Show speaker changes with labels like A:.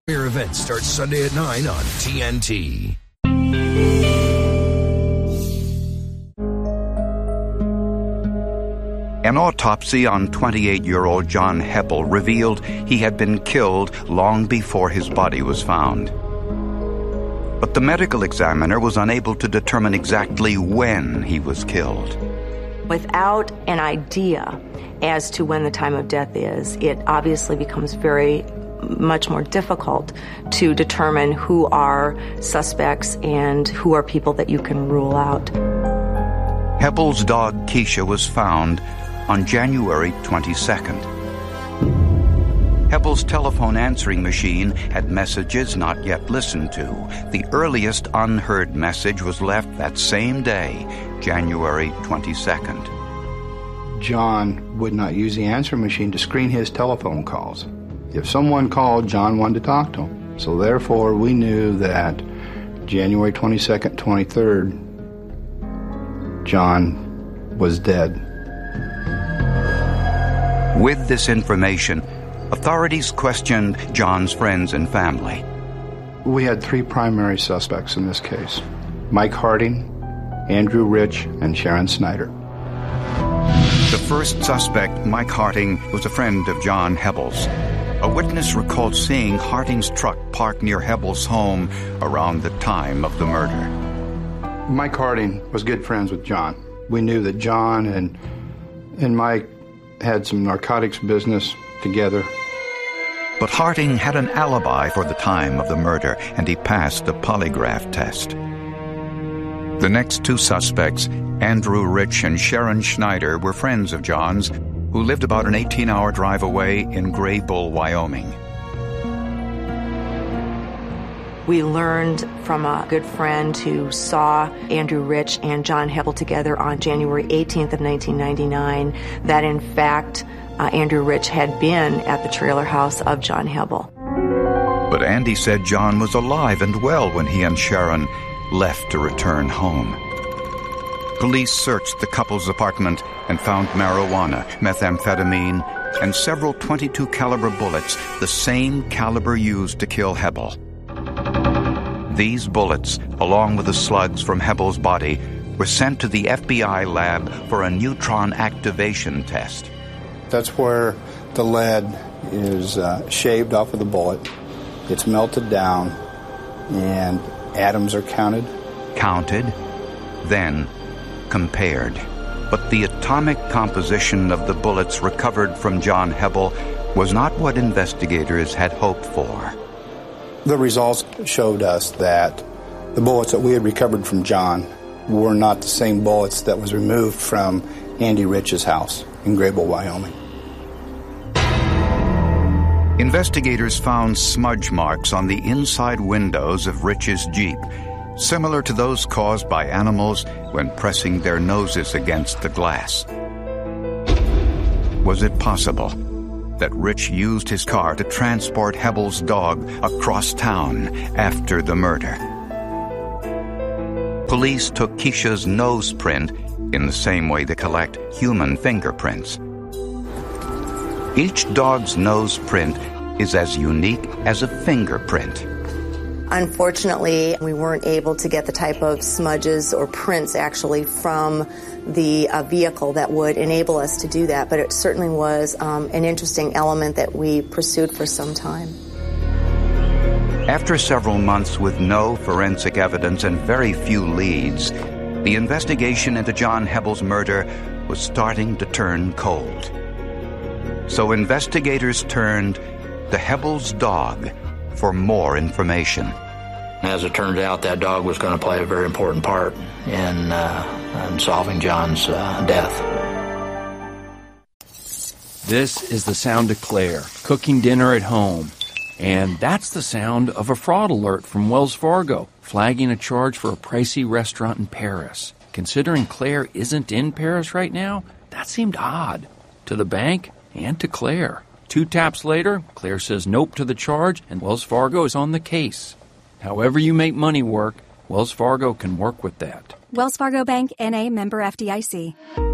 A: Premier event starts Sunday at 9 on TNT.
B: An autopsy on 28-year-old John Heppel revealed he had been killed long before his body was found. But the medical examiner was unable to determine exactly when he was killed.
C: Without an idea as to when the time of death is, it obviously becomes very much more difficult to determine who are suspects and who are people that you can rule out.
B: Heppel's dog Keisha was found on January 22nd. Heppel's telephone answering machine had messages not yet listened to. The earliest unheard message was left that same day, January 22nd.
D: John would not use the answering machine to screen his telephone calls. If someone called, John wanted to talk to him. So therefore, we knew that January 22nd, 23rd, John was dead.
B: With this information, authorities questioned John's friends and family.
D: We had three primary suspects in this case: Mike Harding, Andrew Rich, and Sharon Snyder.
B: The first suspect, Mike Harding, was a friend of John Heppel's. A witness recalled seeing Harding's truck parked near Heppel's home around the time of the murder.
D: Mike Harding was good friends with John. We knew that John and Mike had some narcotics business together.
B: But Harding had an alibi for the time of the murder, and he passed the polygraph test. The next two suspects, Andrew Rich and Sharon Schneider, were friends of John's, who lived about an 18-hour drive away in Gray Bull, Wyoming.
C: We learned from a good friend who saw Andrew Rich and John Heppel together on January 18th of 1999 that, in fact, Andrew Rich had been at the trailer house of John Heppel.
B: But Andy said John was alive and well when he and Sharon left to return home. Police searched the couple's apartment and found marijuana, methamphetamine, and several .22 caliber bullets, the same caliber used to kill Heppel. These bullets, along with the slugs from Heppel's body, were sent to the FBI lab for a neutron activation test.
D: That's where the lead is shaved off of the bullet. It's melted down, and atoms are counted.
B: Counted, then compared. But the atomic composition of the bullets recovered from John Heppel was not what investigators had hoped for.
D: The results showed us that the bullets that we had recovered from John were not the same bullets that was removed from Andy Rich's house in Gray Bull, Wyoming.
B: Investigators found smudge marks on the inside windows of Rich's Jeep, similar to those caused by animals when pressing their noses against the glass. Was it possible that Rich used his car to transport Heppel's dog across town after the murder? Police took Keisha's nose print in the same way they collect human fingerprints. Each dog's nose print is as unique as a fingerprint.
C: Unfortunately, we weren't able to get the type of smudges or prints actually from the vehicle that would enable us to do that, but it certainly was an interesting element that we pursued for some time.
B: After several months with no forensic evidence and very few leads, the investigation into John Heppel's murder was starting to turn cold. So investigators turned to Heppel's dog for more information.
E: As it turns out, that dog was going to play a very important part in solving John's death.
F: This is the sound of Claire, cooking dinner at home. And that's the sound of a fraud alert from Wells Fargo, flagging a charge for a pricey restaurant in Paris. Considering Claire isn't in Paris right now, that seemed odd. To the bank and to Claire. 2 taps later, Claire says nope to the charge, and Wells Fargo is on the case. However you make money work, Wells Fargo can work with that.
G: Wells Fargo Bank, N.A., member FDIC.